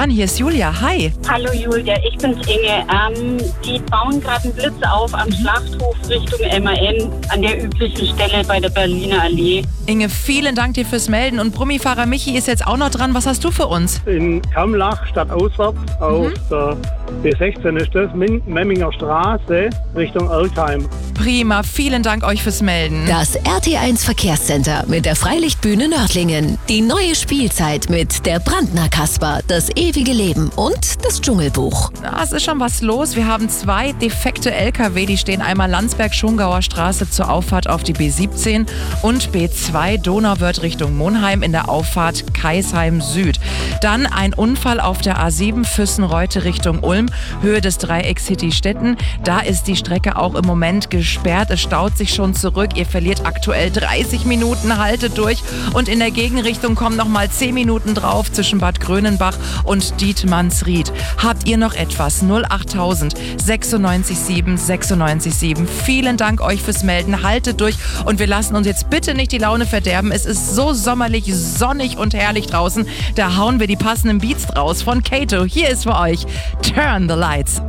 dran. Hier ist Julia. Hi. Hallo Julia, ich bin's Inge. Die bauen gerade einen Blitz auf am Schlachthof Richtung MAN an der üblichen Stelle bei der Berliner Allee. Inge, vielen Dank dir fürs Melden. Und Brummifahrer Michi ist jetzt auch noch dran. Was hast du für uns? In Kamlach, stadtauswärts, auf der B16 ist das, Memminger Straße, Richtung Erkheim. Prima, vielen Dank euch fürs Melden. Das RT1 Verkehrscenter mit der Freilichtbühne Nördlingen. Die neue Spielzeit mit der Brandner Kasper, das ewige Leben und das Dschungelbuch. Na, es ist schon was los. Wir haben 2 defekte LKW, die stehen einmal Landsberg-Schongauer Straße zur Auffahrt auf die B17 und B2 Donauwörth Richtung Monheim in der Auffahrt Kaisheim Süd. Dann ein Unfall auf der A7 Füssen-Reute Richtung Ulm, Höhe des Dreiecks City-Stetten. Da ist die Strecke auch im Moment gesperrt. Es staut sich schon zurück. Ihr verliert aktuell 30 Minuten, haltet durch. Und in der Gegenrichtung kommen noch mal 10 Minuten drauf zwischen Bad Grönenbach und Dietmannsried. Habt ihr noch etwas? 08000 96 7 96 7. Vielen Dank euch fürs Melden. Haltet durch und wir lassen uns jetzt bitte nicht die Laune verderben. Es ist so sommerlich, sonnig und herrlich draußen. Da hauen wir die passenden Beats draus von Kato. Hier ist für euch Turn the Lights